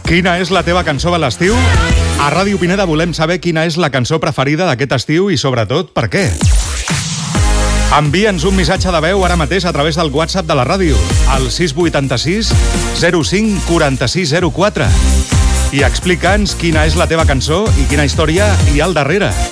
Quina és la teva cançó de l'estiu? A Ràdio Pineda volem saber quina és la cançó preferida d'aquest estiu i, sobretot, per què. Envia'ns un missatge de veu ara mateix a través del WhatsApp de la ràdio, al 686 05 46 04. I explica'ns quina és la teva cançó i quina història hi ha al darrere.